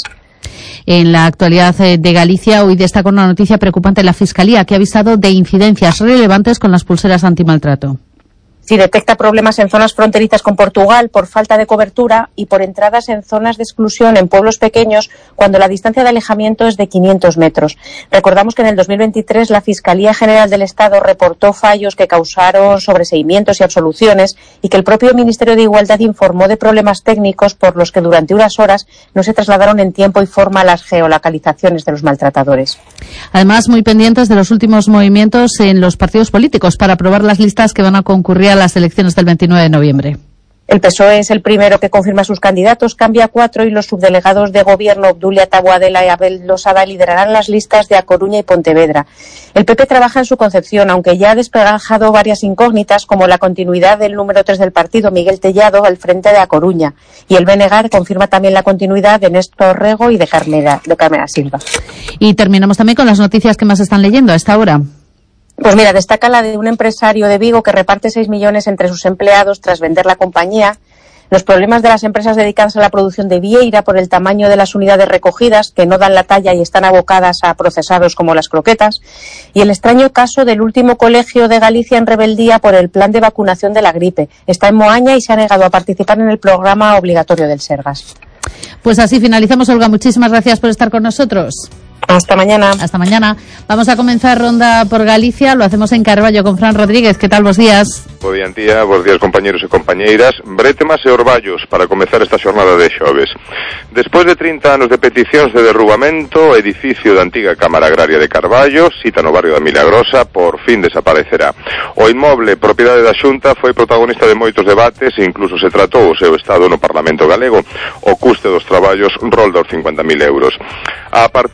[SPEAKER 1] En la actualidad de Galicia, hoy destaca una noticia preocupante en la Fiscalía, que ha avisado de incidencias relevantes con las pulseras antimaltrato.
[SPEAKER 8] Sí, detecta problemas en zonas fronterizas con Portugal por falta de cobertura y por entradas en zonas de exclusión en pueblos pequeños cuando la distancia de alejamiento es de quinientos metros. Recordamos que en el dos mil veintitrés la Fiscalía General del Estado reportó fallos que causaron sobreseimientos y absoluciones y que el propio Ministerio de Igualdad informó de problemas técnicos por los que durante unas horas no se trasladaron en tiempo y forma las geolocalizaciones de los maltratadores.
[SPEAKER 1] Además, muy pendientes de los últimos movimientos en los partidos políticos para aprobar las listas que van a concurrir a las elecciones del veintinueve de noviembre.
[SPEAKER 8] El P S O E es el primero que confirma sus candidatos, cambia a cuatro y los subdelegados de gobierno Obdulia Taboadela y Abel Losada liderarán las listas de A Coruña y Pontevedra. El P P trabaja en su concepción, aunque ya ha desplegado varias incógnitas como la continuidad del número tres del partido, Miguel Tellado, al frente de A Coruña. Y el B N G confirma también la continuidad de Néstor Rego y de Carmela, de Carmela Silva.
[SPEAKER 1] Y terminamos también con las noticias que más están leyendo a esta hora.
[SPEAKER 8] Pues mira, destaca la de un empresario de Vigo que reparte seis millones entre sus empleados tras vender la compañía, los problemas de las empresas dedicadas a la producción de vieira por el tamaño de las unidades recogidas que no dan la talla y están abocadas a procesados como las croquetas, y el extraño caso del último colegio de Galicia en rebeldía por el plan de vacunación de la gripe. Está en Moaña y se ha negado a participar en el programa obligatorio del Sergas.
[SPEAKER 1] Pues así finalizamos, Olga. Muchísimas gracias por estar con nosotros.
[SPEAKER 8] Hasta mañana.
[SPEAKER 1] Hasta mañana. Vamos a comenzar ronda por Galicia. Lo hacemos en Carballo con Fran Rodríguez. ¿Qué tal? Bos días.
[SPEAKER 9] Bo día, Antía. Bos días, compañeros e compañeiras. Brétemas e orballos para comezar esta xornada de xoves. Despois de trinta anos de peticións de derrubamento, o edificio da antiga Cámara Agraria de Carballo, cita no barrio da Milagrosa, por fin desaparecerá. O inmoble, propiedade da Xunta, foi protagonista de moitos debates e incluso se tratou o seu estado no Parlamento galego. O custe dos traballos rolda os cincuenta mil euros. A partir de mañá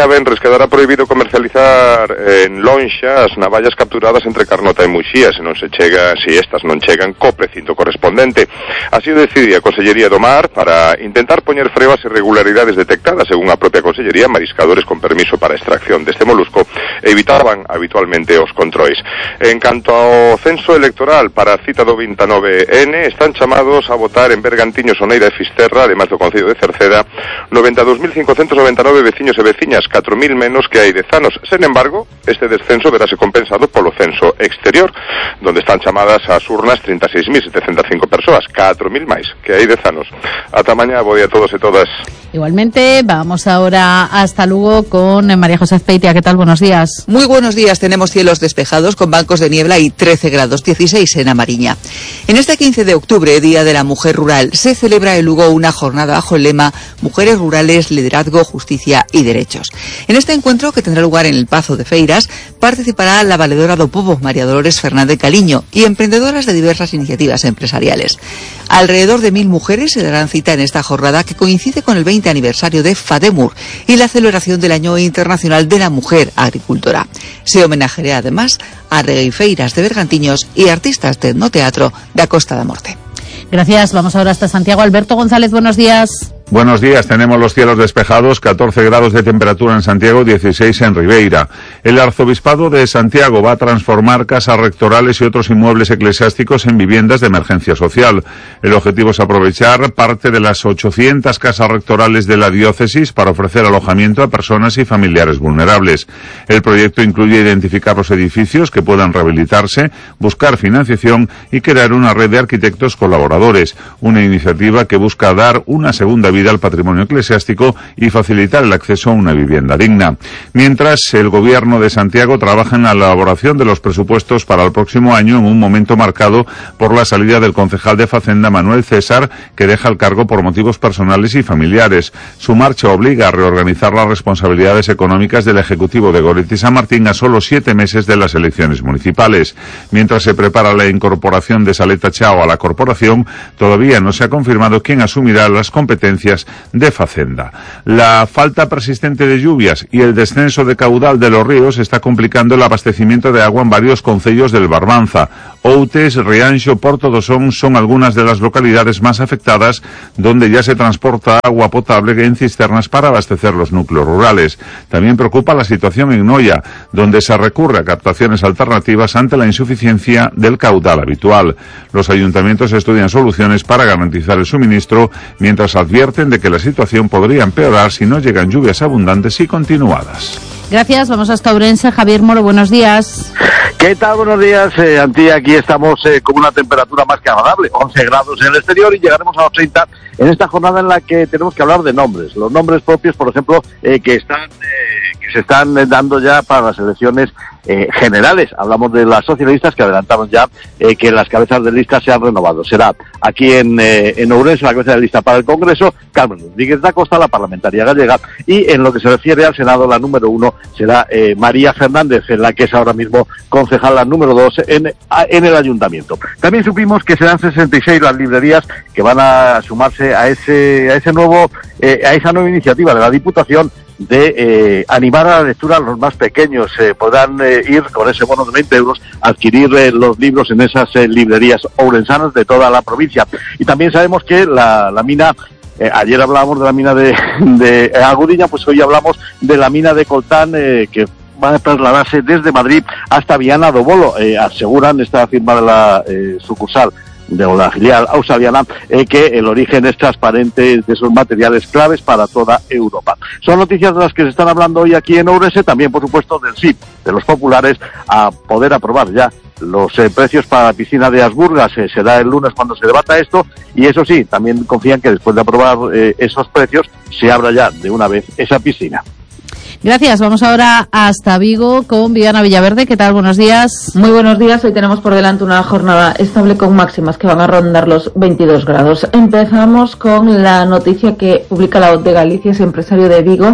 [SPEAKER 9] venres quedará prohibido comercializar en lonxa as navallas capturadas entre Carnota e Muxía, se non se chega, se estas non chegan co precinto correspondente. Así o decide a Consellería do Mar para intentar poñer freo ás irregularidades detectadas. Según a propia Consellería, mariscadores con permiso para a extracción deste molusco evitaban habitualmente os controis. En canto ao censo electoral para a cita do vintanove ene, están chamados a votar en Bergantiño, Soneira e Fisterra, ademais do Concello de Cerceda, noventa e dous mil cincocentos noventa e nove veciños e veciñas, catro mil menos que hai dez anos. Sen embargo, este descenso verase compensado polo censo exterior, donde están chamadas ás urnas trinta e seis mil setecentas e cinco persoas, catro mil máis que hai dez anos. Ata mañá, bo día a todos e todas.
[SPEAKER 1] Igualmente, vamos ahora hasta Lugo con María José Azpeitia. ¿Qué tal? Buenos días.
[SPEAKER 4] Muy buenos días. Tenemos cielos despejados con bancos de niebla y trece grados, dieciséis en A Mariña. En este quince de octubre, Día de la Mujer Rural, se celebra en Lugo una jornada bajo el lema Mujeres Rurales, Liderazgo, Justicia y Derechos. En este encuentro, que tendrá lugar en el Pazo de Feiras, participará la valedora do Pobo, María Dolores Fernández Caliño, y emprendedoras de diversas iniciativas empresariales. Alrededor de mil mujeres se darán cita en esta jornada, que coincide con el veinte aniversario de FADEMUR y la celebración del Año Internacional de la Mujer Agricultora. Se homenajeará además a regueifeiras de Bergantiños y artistas de etnoteatro da Costa da Morte.
[SPEAKER 1] Gracias. Vamos ahora hasta Santiago. Alberto González, buenos días.
[SPEAKER 10] Buenos días, tenemos los cielos despejados, catorce grados de temperatura en Santiago, dieciséis en Ribeira. El Arzobispado de Santiago va a transformar casas rectorales y otros inmuebles eclesiásticos en viviendas de emergencia social. El objetivo es aprovechar parte de las ochocientas casas rectorales de la diócesis para ofrecer alojamiento a personas y familiares vulnerables. El proyecto incluye identificar los edificios que puedan rehabilitarse, buscar financiación y crear una red de arquitectos colaboradores, una iniciativa que busca dar una segunda vida al patrimonio eclesiástico y facilitar el acceso a una vivienda digna. Mientras, el Gobierno de Santiago trabaja en la elaboración de los presupuestos para el próximo año en un momento marcado por la salida del concejal de Facenda Manuel César, que deja el cargo por motivos personales y familiares. Su marcha obliga a reorganizar las responsabilidades económicas del Ejecutivo de Goretti San Martín a solo siete meses de las elecciones municipales. Mientras se prepara la incorporación de Saleta Chao a la corporación, todavía no se ha confirmado quién asumirá las competencias de Facenda. La falta persistente de lluvias y el descenso de caudal de los ríos está complicando el abastecimiento de agua en varios concellos del Barbanza. Outes, Rianxo, Porto do Son son algunas de las localidades más afectadas, donde ya se transporta agua potable en cisternas para abastecer los núcleos rurales. También preocupa la situación en Noia, donde se recurre a captaciones alternativas ante la insuficiencia del caudal habitual. Los ayuntamientos estudian soluciones para garantizar el suministro, mientras advierten de que la situación podría empeorar si no llegan lluvias abundantes y continuadas.
[SPEAKER 1] Gracias, vamos hasta Ourense. Javier Moro, buenos días.
[SPEAKER 11] ¿Qué tal? Buenos días, eh, Antía. Aquí estamos eh, con una temperatura más que agradable, once grados en el exterior, y llegaremos a los treinta en esta jornada en la que tenemos que hablar de nombres. Los nombres propios, por ejemplo, eh, que están eh, que se están eh, dando ya para las elecciones eh, generales. Hablamos de las socialistas, que adelantaron ya eh, que las cabezas de lista se han renovado. Será aquí en, eh, en Ourense la cabeza de lista para el Congreso, Carmen Rodríguez da Costa, la parlamentaria gallega, y en lo que se refiere al Senado, la número uno será eh, María Fernández, en la que es ahora mismo concejal la número dos en, en el ayuntamiento. También supimos que serán sesenta y seis las librerías que van a sumarse a ese a ese nuevo eh, a esa nueva iniciativa de la Diputación de eh, animar a la lectura a los más pequeños. Eh, podrán eh, ir con ese bono de veinte euros a adquirir eh, los libros en esas eh, librerías ourensanas de toda la provincia. Y también sabemos que la, la mina, eh, ayer hablábamos de la mina de, de Agudiña, pues hoy hablamos de la mina de Coltán, eh, que va a trasladarse desde Madrid hasta Viana do Bolo. Eh, aseguran esta firma de la eh, sucursal de la filial australiana eh, que el origen es transparente de esos materiales claves para toda Europa. Son noticias de las que se están hablando hoy aquí en Ourense, también por supuesto del S I P, de los populares, a poder aprobar ya los eh, precios para la piscina de Asburgas. Eh, será el lunes cuando se debata esto, y eso sí, también confían que después de aprobar eh, esos precios se abra ya de una vez esa piscina.
[SPEAKER 1] Gracias. Vamos ahora hasta Vigo con Viviana Villaverde. ¿Qué tal? Buenos días.
[SPEAKER 12] Muy buenos días. Hoy tenemos por delante una jornada estable con máximas que van a rondar los veintidós grados. Empezamos con la noticia que publica La Voz de Galicia. Ese empresario de Vigo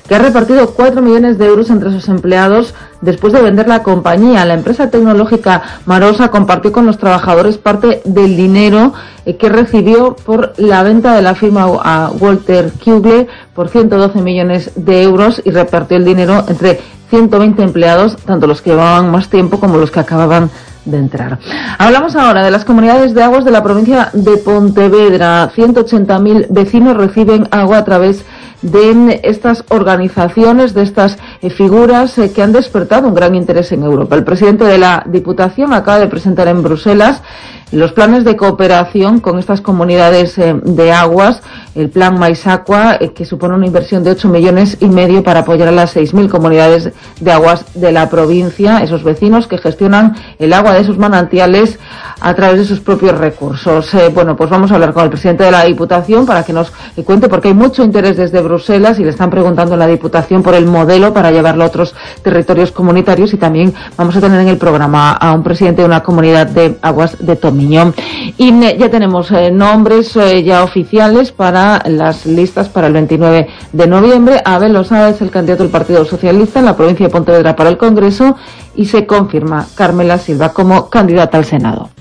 [SPEAKER 12] que ha repartido cuatro millones de euros entre sus empleados después de vender la compañía. La empresa tecnológica Marosa compartió con los trabajadores parte del dinero eh, que recibió por la venta de la firma a Walter Kugle por ciento doce millones de euros y repartió el dinero entre ciento veinte empleados, tanto los que llevaban más tiempo como los que acababan de entrar. Hablamos ahora de las comunidades de aguas de la provincia de Pontevedra. ciento ochenta mil vecinos reciben agua a través de estas organizaciones, de estas eh, figuras eh, que han despertado un gran interés en Europa. El presidente de la Diputación acaba de presentar en Bruselas los planes de cooperación con estas comunidades eh, de aguas, el plan MaisAqua, eh, que supone una inversión de ocho millones y medio para apoyar a las seis mil comunidades de aguas de la provincia, esos vecinos que gestionan el agua de sus manantiales a través de sus propios recursos. Eh, bueno, pues vamos a hablar con el presidente de la Diputación para que nos eh, cuente, porque hay mucho interés desde Bruselas y le están preguntando a la Diputación por el modelo para llevarlo a otros territorios comunitarios, y también vamos a tener en el programa a un presidente de una comunidad de aguas de Tomiño. Y ya tenemos eh, nombres eh, ya oficiales para las listas para el veintinueve de noviembre. Abel Osada es el candidato del Partido Socialista en la provincia de Pontevedra para el Congreso, y se confirma Carmela Silva como candidata al Senado.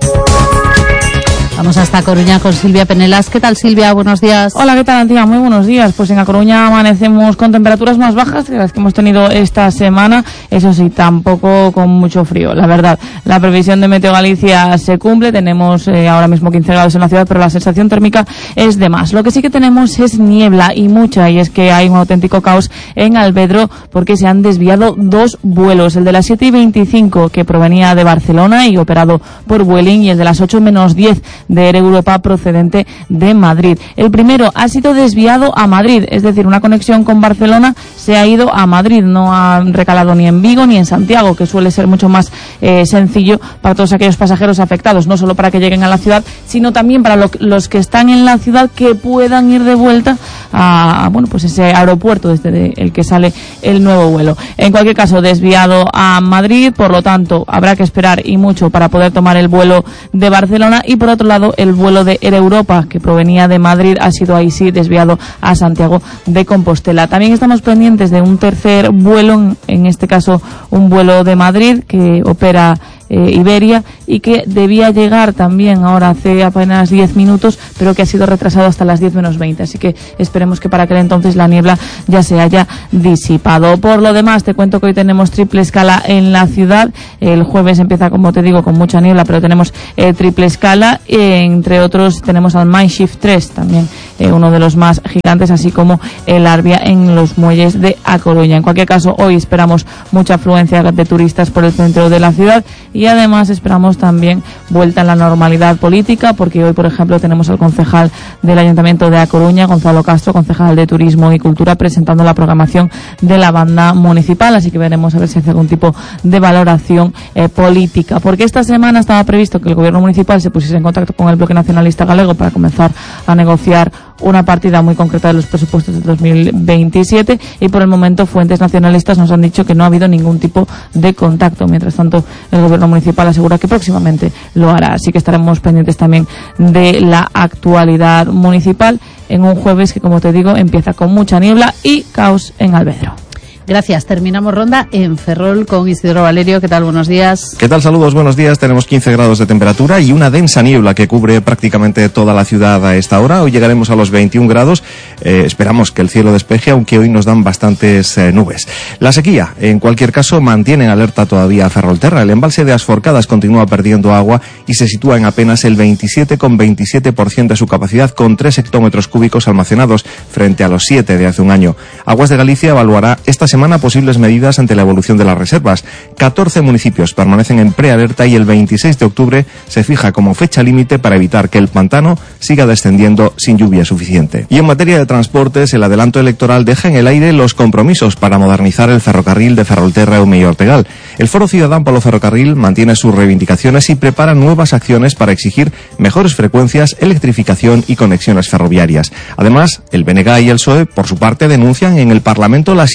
[SPEAKER 1] Vamos hasta Coruña con Silvia Penelas. ¿Qué tal, Silvia? Buenos días.
[SPEAKER 13] Hola, ¿qué tal, Antía? Muy buenos días. Pues en A Coruña amanecemos con temperaturas más bajas que las que hemos tenido esta semana. Eso sí, tampoco con mucho frío, la verdad. La previsión de Meteo Galicia se cumple. Tenemos eh, ahora mismo quince grados en la ciudad, pero la sensación térmica es de más. Lo que sí que tenemos es niebla, y mucha, y es que hay un auténtico caos en Alvedro porque se han desviado dos vuelos. El de las siete y veinticinco, que provenía de Barcelona y operado por Vueling, y el de las ocho menos diez de Air Europa procedente de Madrid. El primero ha sido desviado a Madrid, es decir, una conexión con Barcelona se ha ido a Madrid, no ha recalado ni en Vigo ni en Santiago, que suele ser mucho más eh, sencillo para todos aquellos pasajeros afectados, no solo para que lleguen a la ciudad, sino también para lo, los que están en la ciudad que puedan ir de vuelta a, bueno, pues ese aeropuerto desde el que sale el nuevo vuelo. En cualquier caso, desviado a Madrid, por lo tanto, habrá que esperar y mucho para poder tomar el vuelo de Barcelona. Y por otro lado, el vuelo de Air Europa, que provenía de Madrid, ha sido ahí sí desviado a Santiago de Compostela. También estamos pendientes de un tercer vuelo, en este caso un vuelo de Madrid que opera Eh, Iberia, y que debía llegar también ahora hace apenas diez minutos, pero que ha sido retrasado hasta las diez menos veinte, así que esperemos que para aquel entonces la niebla ya se haya disipado. Por lo demás, te cuento que hoy tenemos triple escala en la ciudad. El jueves empieza, como te digo, con mucha niebla, pero tenemos eh, triple escala, eh, entre otros tenemos al Mindshift tres, también eh, uno de los más gigantes, así como el Arbia en los muelles de A Coruña. En cualquier caso, hoy esperamos mucha afluencia de turistas por el centro de la ciudad, y además esperamos también vuelta en la normalidad política, porque hoy, por ejemplo, tenemos al concejal del Ayuntamiento de A Coruña, Gonzalo Castro, concejal de Turismo y Cultura, presentando la programación de la banda municipal, así que veremos a ver si hace algún tipo de valoración eh, política, porque esta semana estaba previsto que el gobierno municipal se pusiese en contacto con el Bloque Nacionalista Galego para comenzar a negociar una partida muy concreta de los presupuestos de dos mil veintisiete, y por el momento fuentes nacionalistas nos han dicho que no ha habido ningún tipo de contacto. Mientras tanto, el gobierno municipal asegura que próximamente lo hará, así que estaremos pendientes también de la actualidad municipal en un jueves que, como te digo, empieza con mucha niebla y caos en Alvedro.
[SPEAKER 1] Gracias. Terminamos ronda en Ferrol con Isidro Valerio. ¿Qué tal? Buenos días.
[SPEAKER 14] ¿Qué tal? Saludos, buenos días. Tenemos quince grados de temperatura y una densa niebla que cubre prácticamente toda la ciudad a esta hora. Hoy llegaremos a los veintiún grados. Eh, esperamos que el cielo despeje, aunque hoy nos dan bastantes eh, nubes. La sequía, en cualquier caso, mantiene en alerta todavía a Ferrolterra. El embalse de Asforcadas continúa perdiendo agua y se sitúa en apenas el veintisiete coma veintisiete por ciento de su capacidad, con tres hectómetros cúbicos almacenados frente a los siete de hace un año. Aguas de Galicia evaluará esta semana semana posibles medidas ante la evolución de las reservas. catorce municipios permanecen en prealerta y el veintiséis de octubre se fija como fecha límite para evitar que el pantano siga descendiendo sin lluvia suficiente. Y en materia de transportes, el adelanto electoral deja en el aire los compromisos para modernizar el ferrocarril de Ferrolterra Eumei Ortegal. El Foro Ciudadán polo Ferrocarril mantiene sus reivindicaciones y prepara nuevas acciones para exigir mejores frecuencias, electrificación y conexiones ferroviarias. Además, el B N G y el P S O E, por su parte, denuncian en el Parlamento las incidencias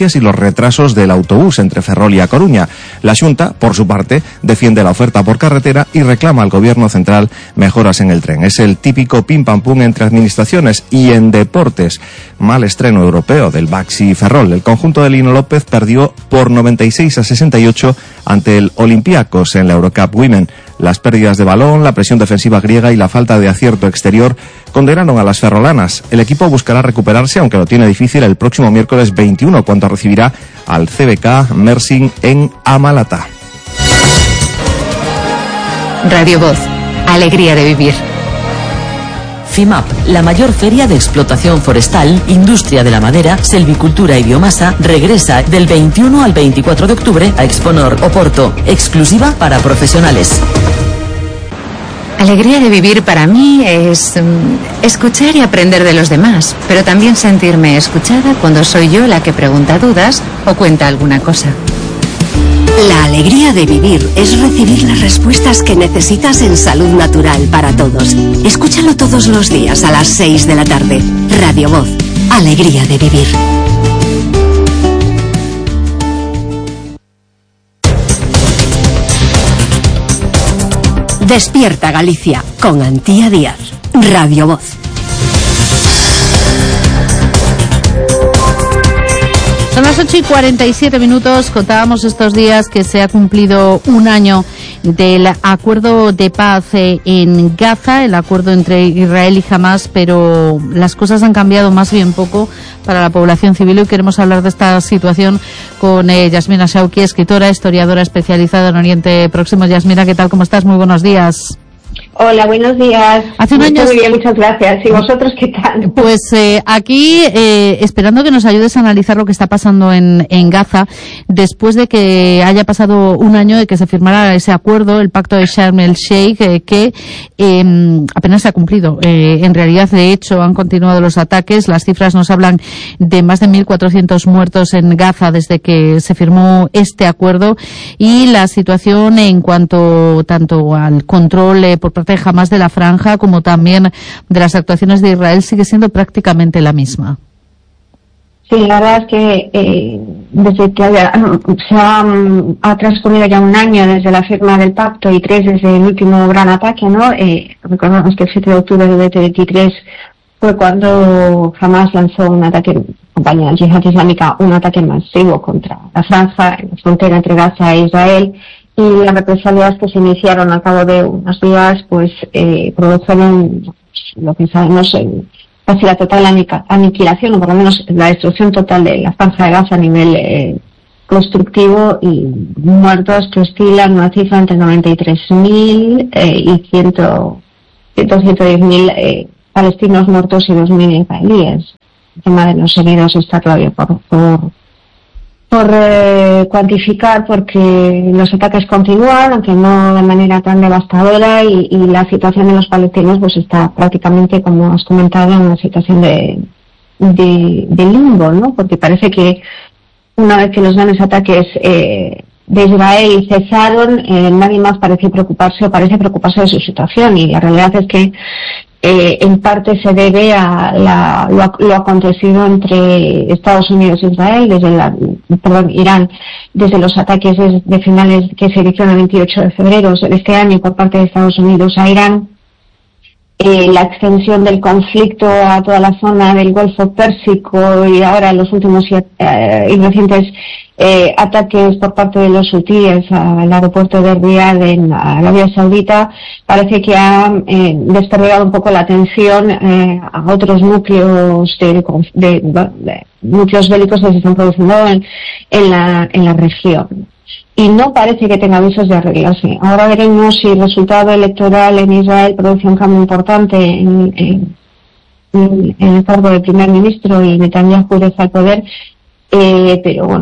[SPEAKER 14] incidencias y los retrasos del autobús entre Ferrol y A Coruña. La Xunta, por su parte, defiende la oferta por carretera y reclama al Gobierno central mejoras en el tren. Es el típico pim pam pum entre administraciones. Y en deportes, mal estreno europeo del Baxi Ferrol. El conjunto de Lino López perdió por noventa y seis a sesenta y ocho ante el Olympiacos en la Eurocup Women. Las pérdidas de balón, la presión defensiva griega y la falta de acierto exterior condenaron a las ferrolanas. El equipo buscará recuperarse, aunque lo tiene difícil, el próximo miércoles veintiuno, cuando recibirá al C B K Mersin en Amalata.
[SPEAKER 15] Radio Voz, alegría de vivir.
[SPEAKER 5] FIMAP, la mayor feria de explotación forestal, industria de la madera, selvicultura y biomasa, regresa del veintiuno al veinticuatro de octubre a Exponor Oporto, exclusiva para profesionales.
[SPEAKER 15] Alegría de vivir para mí es um, escuchar y aprender de los demás, pero también sentirme escuchada cuando soy yo la que pregunta dudas o cuenta alguna cosa.
[SPEAKER 7] La alegría de vivir es recibir las respuestas que necesitas en Salud Natural para todos. Escúchalo todos los días a las seis de la tarde. Radio Voz, alegría de vivir. Despierta Galicia con Antía Díaz. Radio Voz.
[SPEAKER 1] Son las ocho y cuarenta y siete minutos. Contábamos estos días que se ha cumplido un año del acuerdo de paz en Gaza, el acuerdo entre Israel y Hamás, pero las cosas han cambiado más bien poco para la población civil. Hoy queremos hablar de esta situación con eh, Yasmina Shauki, escritora, historiadora especializada en Oriente Próximo. Yasmina, ¿qué tal? ¿Cómo estás? Muy buenos días.
[SPEAKER 16] Hola, buenos días.
[SPEAKER 1] Hace un año.
[SPEAKER 16] Muy bien, muchas gracias. ¿Y vosotros qué tal?
[SPEAKER 1] Pues eh, aquí, eh, esperando que nos ayudes a analizar lo que está pasando en, en Gaza, después de que haya pasado un año de que se firmara ese acuerdo, el pacto de Sharm el Sheikh, eh, que eh, apenas se ha cumplido. Eh, en realidad, de hecho, han continuado los ataques. Las cifras nos hablan de más de mil cuatrocientos muertos en Gaza desde que se firmó este acuerdo, y la situación en cuanto tanto al control eh, por parte de Hamás de la franja como también de las actuaciones de Israel sigue siendo prácticamente la misma.
[SPEAKER 16] Sí, la verdad es que eh, desde que haya, se ha, ha transcurrido ya un año desde la firma del pacto y tres desde el último gran ataque, ¿no? Eh, recordamos que el siete de octubre del veintitrés fue cuando Hamás lanzó un ataque, compañía del Yihad Islámica, un ataque masivo contra la franja en la frontera entre Gaza e Israel. Y las represalias que se iniciaron al cabo de unos días, pues, eh, produjeron lo que sabemos, eh, casi la total aniquilación, o por lo menos la destrucción total de la franja de Gaza a nivel eh, constructivo, y muertos que oscilan una cifra entre noventa y tres mil eh, y cien, ciento diez mil eh, palestinos muertos y dos mil israelíes. El tema de los heridos está todavía por, por por eh, cuantificar, porque los ataques continúan, aunque no de manera tan devastadora, y, y la situación de los palestinos pues está prácticamente, como has comentado, en una situación de, de, de limbo, ¿no? Porque parece que una vez que los grandes ataques eh, de Israel cesaron, eh, nadie más parece preocuparse o parece preocuparse de su situación, y la realidad es que Eh, en parte se debe a la, lo, lo acontecido entre Estados Unidos e Israel, desde la, perdón, Irán, desde los ataques de, de finales que se hicieron el veintiocho de febrero de este año por parte de Estados Unidos a Irán, eh, la extensión del conflicto a toda la zona del Golfo Pérsico, y ahora los últimos eh, y recientes eh, ataques por parte de los hutíes al aeropuerto de Riad en Arabia Saudita, parece que ha eh, desperdigado un poco la atención eh, a otros núcleos de, de, de, de núcleos bélicos que se están produciendo en, en la en la región. Y no parece que tenga visos de arreglarse. Ahora veremos si el resultado electoral en Israel produce un cambio importante en, en, en el cargo del primer ministro y Netanyahu deja el poder. Eh, pero bueno,